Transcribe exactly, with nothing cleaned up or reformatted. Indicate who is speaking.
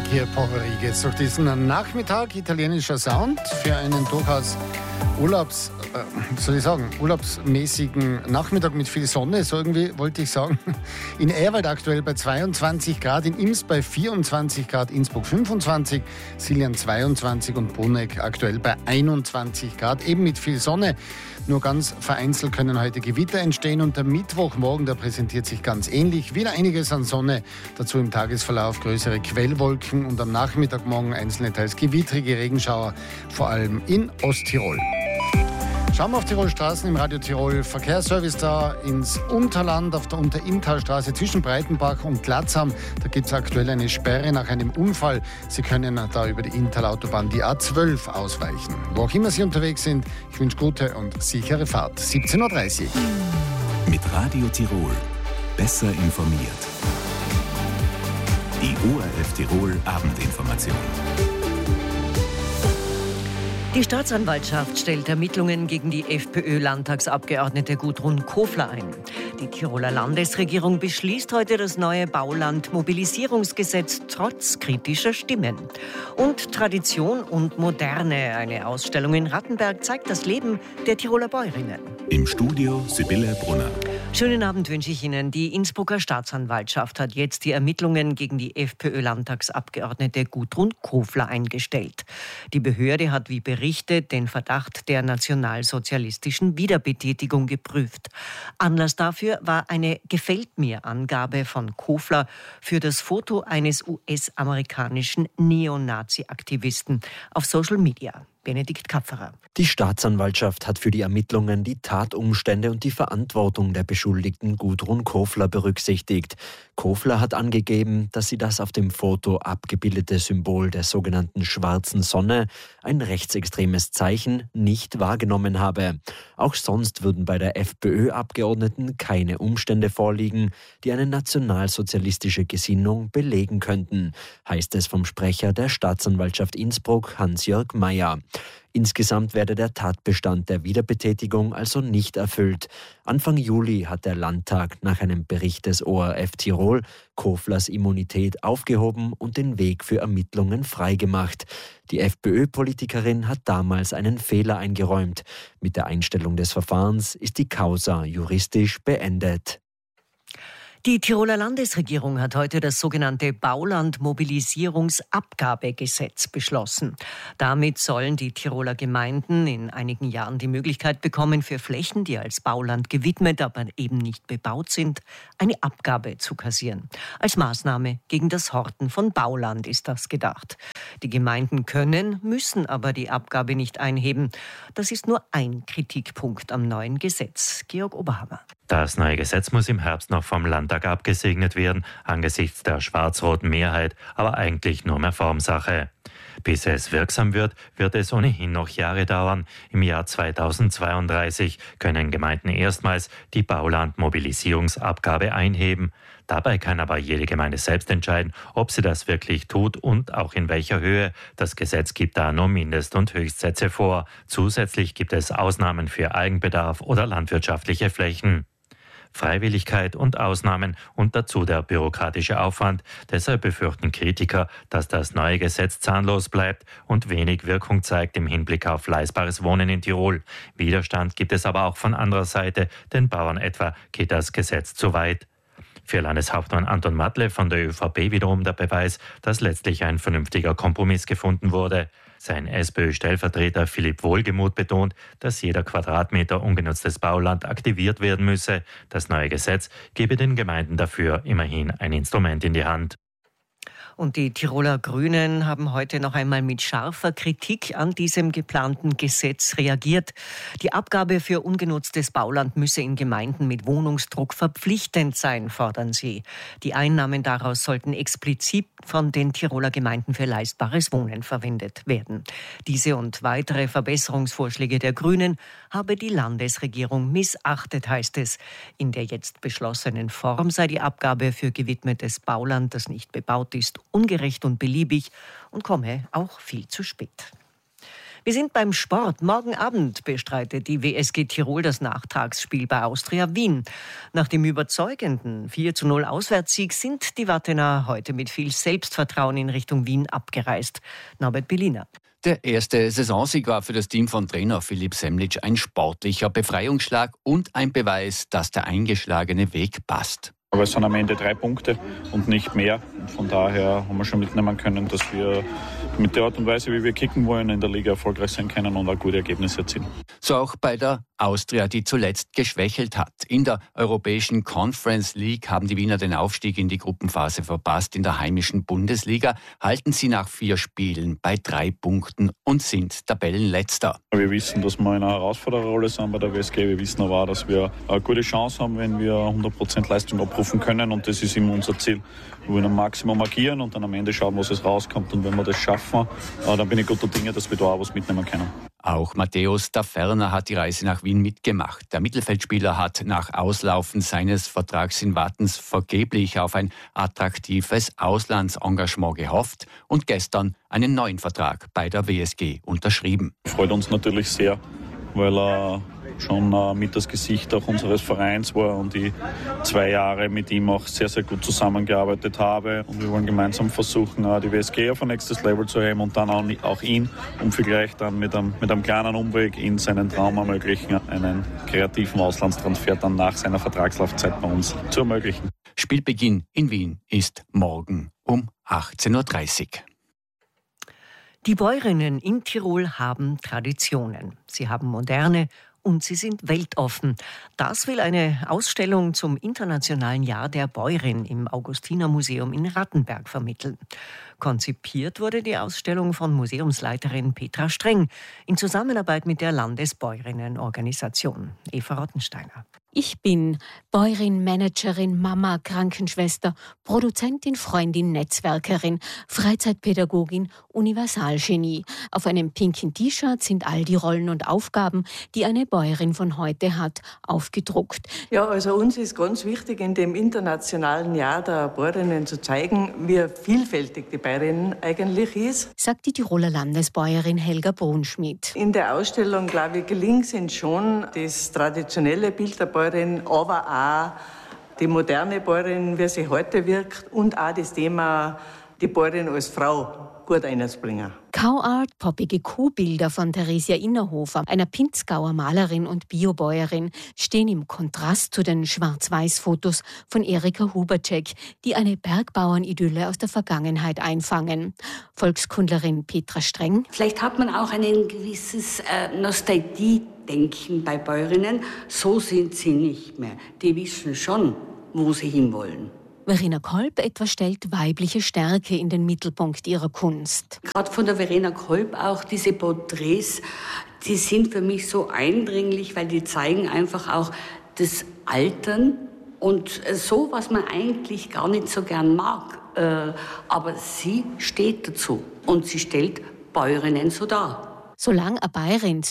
Speaker 1: Hier Porri geht's durch diesen Nachmittag, italienischer Sound für einen durchaus Urlaubs, äh, soll ich sagen, urlaubsmäßigen Nachmittag mit viel Sonne, so irgendwie wollte ich sagen. In Ehrwald aktuell bei zweiundzwanzig Grad, in Ims bei vierundzwanzig Grad, Innsbruck fünfundzwanzig, Siljan zweiundzwanzig und Bruneck aktuell bei einundzwanzig Grad, eben mit viel Sonne. Nur ganz vereinzelt können heute Gewitter entstehen und der Mittwochmorgen, der präsentiert sich ganz ähnlich. Wieder einiges an Sonne, dazu im Tagesverlauf größere Quellwolken und am Nachmittagmorgen einzelne teils gewittrige Regenschauer, vor allem in Osttirol. Schauen wir auf Tirol Straßen im Radio Tirol. Verkehrsservice da ins Unterland auf der Unterinntalstraße zwischen Breitenbach und Glatzam. Da gibt es aktuell eine Sperre nach einem Unfall. Sie können da über die Inntal-Autobahn die A zwölf ausweichen. Wo auch immer Sie unterwegs sind, ich wünsche gute und sichere Fahrt. siebzehn Uhr dreißig.
Speaker 2: Mit Radio Tirol. Besser informiert. Die O R F Tirol Abendinformation.
Speaker 3: Die Staatsanwaltschaft stellt Ermittlungen gegen die FPÖ-Landtagsabgeordnete Gudrun Kofler ein. Die Tiroler Landesregierung beschließt heute das neue Bauland-Mobilisierungsgesetz trotz kritischer Stimmen. Und Tradition und Moderne, eine Ausstellung in Rattenberg, zeigt das Leben der Tiroler Bäuerinnen.
Speaker 2: Im Studio Sibylle Brunner.
Speaker 3: Schönen Abend wünsche ich Ihnen. Die Innsbrucker Staatsanwaltschaft hat jetzt die Ermittlungen gegen die FPÖ-Landtagsabgeordnete Gudrun Kofler eingestellt. Die Behörde hat wie berichtet den Verdacht der nationalsozialistischen Wiederbetätigung geprüft. Anlass dafür war eine Gefällt-mir-Angabe von Kofler für das Foto eines U S-amerikanischen Neonazi-Aktivisten auf Social Media. Benedikt Kapferer.
Speaker 4: Die Staatsanwaltschaft hat für die Ermittlungen die Tatumstände und die Verantwortung der Beschuldigten Gudrun Kofler berücksichtigt. Kofler hat angegeben, dass sie das auf dem Foto abgebildete Symbol der sogenannten schwarzen Sonne, ein rechtsextremes Zeichen, nicht wahrgenommen habe. Auch sonst würden bei der FPÖ-Abgeordneten keine Umstände vorliegen, die eine nationalsozialistische Gesinnung belegen könnten, heißt es vom Sprecher der Staatsanwaltschaft Innsbruck, Hans-Jörg Meyer. Insgesamt werde der Tatbestand der Wiederbetätigung also nicht erfüllt. Anfang Juli hat der Landtag nach einem Bericht des O R F Tirol Koflers Immunität aufgehoben und den Weg für Ermittlungen freigemacht. Die FPÖ-Politikerin hat damals einen Fehler eingeräumt. Mit der Einstellung des Verfahrens ist die Causa juristisch beendet.
Speaker 3: Die Tiroler Landesregierung hat heute das sogenannte Bauland-Mobilisierungsabgabegesetz beschlossen. Damit sollen die Tiroler Gemeinden in einigen Jahren die Möglichkeit bekommen, für Flächen, die als Bauland gewidmet, aber eben nicht bebaut sind, eine Abgabe zu kassieren. Als Maßnahme gegen das Horten von Bauland ist das gedacht. Die Gemeinden können, müssen aber die Abgabe nicht einheben. Das ist nur ein Kritikpunkt am neuen Gesetz. Georg Oberhammer.
Speaker 5: Das neue Gesetz muss im Herbst noch vom Landtag abgesegnet werden, angesichts der schwarz-roten Mehrheit, aber eigentlich nur mehr Formsache. Bis es wirksam wird, wird es ohnehin noch Jahre dauern. Im Jahr zweitausendzweiunddreißig können Gemeinden erstmals die Bauland-Mobilisierungsabgabe einheben. Dabei kann aber jede Gemeinde selbst entscheiden, ob sie das wirklich tut und auch in welcher Höhe. Das Gesetz gibt da nur Mindest- und Höchstsätze vor. Zusätzlich gibt es Ausnahmen für Eigenbedarf oder landwirtschaftliche Flächen. Freiwilligkeit und Ausnahmen und dazu der bürokratische Aufwand. Deshalb befürchten Kritiker, dass das neue Gesetz zahnlos bleibt und wenig Wirkung zeigt im Hinblick auf leistbares Wohnen in Tirol. Widerstand gibt es aber auch von anderer Seite. Den Bauern etwa geht das Gesetz zu weit. Für Landeshauptmann Anton Matle von der ÖVP wiederum der Beweis, dass letztlich ein vernünftiger Kompromiss gefunden wurde. Sein SPÖ-Stellvertreter Philipp Wohlgemuth betont, dass jeder Quadratmeter ungenutztes Bauland aktiviert werden müsse. Das neue Gesetz gebe den Gemeinden dafür immerhin ein Instrument in die Hand.
Speaker 3: Und die Tiroler Grünen haben heute noch einmal mit scharfer Kritik an diesem geplanten Gesetz reagiert. Die Abgabe für ungenutztes Bauland müsse in Gemeinden mit Wohnungsdruck verpflichtend sein, fordern sie. Die Einnahmen daraus sollten explizit von den Tiroler Gemeinden für leistbares Wohnen verwendet werden. Diese und weitere Verbesserungsvorschläge der Grünen habe die Landesregierung missachtet, heißt es. In der jetzt beschlossenen Form sei die Abgabe für gewidmetes Bauland, das nicht bebaut ist, ungerecht und beliebig und komme auch viel zu spät. Wir sind beim Sport. Morgen Abend bestreitet die W S G Tirol das Nachtragsspiel bei Austria Wien. Nach dem überzeugenden vier zu null Auswärtssieg sind die Wattener heute mit viel Selbstvertrauen in Richtung Wien abgereist. Norbert Belliner.
Speaker 6: Der erste Saisonsieg war für das Team von Trainer Philipp Semlitsch ein sportlicher Befreiungsschlag und ein Beweis, dass der eingeschlagene Weg passt.
Speaker 7: Aber es sind am Ende drei Punkte und nicht mehr. Und von daher haben wir schon mitnehmen können, dass wir mit der Art und Weise, wie wir kicken wollen, in der Liga erfolgreich sein können und auch gute Ergebnisse erzielen.
Speaker 6: So auch bei der Austria, die zuletzt geschwächelt hat. In der Europäischen Conference League haben die Wiener den Aufstieg in die Gruppenphase verpasst. In der heimischen Bundesliga halten sie nach vier Spielen bei drei Punkten und sind Tabellenletzter.
Speaker 7: Wir wissen, dass wir in einer Herausfordererrolle sind bei der W S G. Wir wissen aber auch, dass wir eine gute Chance haben, wenn wir hundert Prozent Leistung abrufen können. Und das ist immer unser Ziel. Wir wollen am Maximum agieren und dann am Ende schauen, was es rauskommt. Und wenn wir das schaffen, dann bin ich guter Dinge, dass wir da auch was mitnehmen können.
Speaker 6: Auch Matthäus Taferner hat die Reise nach Wien mitgemacht. Der Mittelfeldspieler hat nach Auslaufen seines Vertrags in Wattens vergeblich auf ein attraktives Auslandsengagement gehofft und gestern einen neuen Vertrag bei der W S G unterschrieben.
Speaker 7: Freut uns natürlich sehr, weil er schon äh, mit das Gesicht auch unseres Vereins war und ich zwei Jahre mit ihm auch sehr, sehr gut zusammengearbeitet habe. Und wir wollen gemeinsam versuchen, äh, die W S G auf ein nächstes Level zu heben und dann auch, auch ihn, um vielleicht dann mit einem, mit einem kleinen Umweg in seinen Traum ermöglichen, einen kreativen Auslandstransfer dann nach seiner Vertragslaufzeit bei uns zu ermöglichen.
Speaker 6: Spielbeginn in Wien ist morgen um achtzehn Uhr dreißig.
Speaker 3: Die Bäuerinnen in Tirol haben Traditionen. Sie haben moderne und sie sind weltoffen. Das will eine Ausstellung zum Internationalen Jahr der Bäuerin im Augustinermuseum in Rattenberg vermitteln. Konzipiert wurde die Ausstellung von Museumsleiterin Petra Streng in Zusammenarbeit mit der Landesbäuerinnenorganisation. Eva Rottensteiner.
Speaker 8: Ich bin Bäuerin, Managerin, Mama, Krankenschwester, Produzentin, Freundin, Netzwerkerin, Freizeitpädagogin, Universalgenie. Auf einem pinken T-Shirt sind all die Rollen und Aufgaben, die eine Bäuerin von heute hat, aufgedruckt.
Speaker 9: Ja, also uns ist ganz wichtig, in dem internationalen Jahr der Bäuerinnen zu zeigen, wie vielfältig die Bäuerin eigentlich ist,
Speaker 8: sagt die Tiroler Landesbäuerin Helga Brunschmidt.
Speaker 9: In der Ausstellung, glaube ich, gelingt es uns schon, das traditionelle Bild der Bäuerin, aber auch die moderne Bäuerin, wie sie heute wirkt, und auch das Thema, die Bäuerin als Frau gut einzubringen.
Speaker 8: Cow-Art, poppige Kuhbilder von Theresia Innerhofer, einer Pinzgauer Malerin und Biobäuerin, stehen im Kontrast zu den Schwarz-Weiß-Fotos von Erika Huberczek, die eine Bergbauernidylle aus der Vergangenheit einfangen. Volkskundlerin Petra Streng.
Speaker 10: Vielleicht hat man auch ein gewisses äh, Nostalgie-Denken bei Bäuerinnen. So sind sie nicht mehr. Die wissen schon, wo sie hinwollen.
Speaker 8: Verena Kolb etwa stellt weibliche Stärke in den Mittelpunkt ihrer Kunst.
Speaker 10: Gerade von der Verena Kolb auch diese Porträts, die sind für mich so eindringlich, weil die zeigen einfach auch das Altern und so, was man eigentlich gar nicht so gern mag. Aber sie steht dazu und sie stellt Bäuerinnen so dar.
Speaker 8: Solange eine Bäuerin